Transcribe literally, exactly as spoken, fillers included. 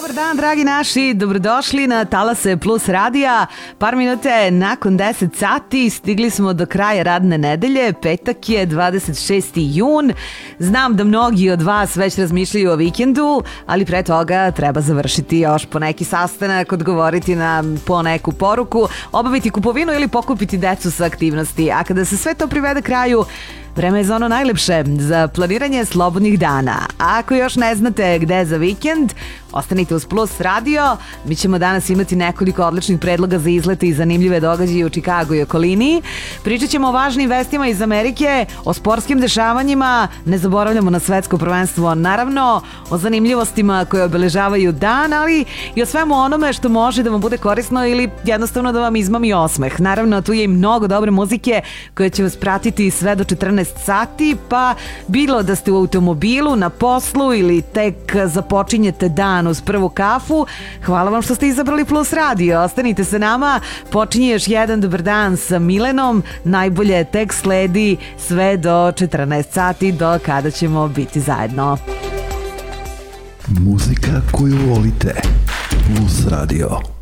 Dobar dan, dragi naši, dobrodošli na Talase Plus radija. Par minute nakon deset sati stigli smo do kraja radne nedelje, petak je dvadeset šesti jun. Znam da mnogi od vas već razmišljaju o vikendu, ali pre toga treba završiti još po neki sastanak, odgovoriti na po neku poruku, obaviti kupovinu ili pokupiti decu sa aktivnosti. A kada se sve to privede kraju, vreme je za ono najlepše, za planiranje slobodnih dana. A ako još ne znate gde za vikend, ostanite uz Plus radio. Mi ćemo danas imati nekoliko odličnih predloga za izlete i zanimljive događaje u Čikagu i okolini. Pričat ćemo o važnim vestima iz Amerike, o sportskim dešavanjima, ne zaboravljamo na svetsko prvenstvo, naravno, o zanimljivostima koje obeležavaju dan, ali i o svemu onome što može da vam bude korisno ili jednostavno da vam izmami osmeh. Naravno, tu je i mnogo dobre muzike koja će vas pratiti sve do četrnaest sati, pa bilo da ste u automobilu, na poslu ili tek započinjete dan uz prvu kafu, hvala vam što ste izabrali Plus radio. Ostanite sa nama, počinje još jedan dobar dan sa Milenom, najbolje tek sledi sve do četrnaest sati, do kada ćemo biti zajedno. Muzika koju volite, Plus radio.